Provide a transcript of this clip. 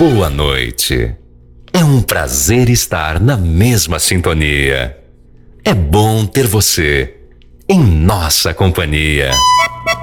boa noite. É um prazer estar na mesma sintonia. É bom ter você em nossa companhia.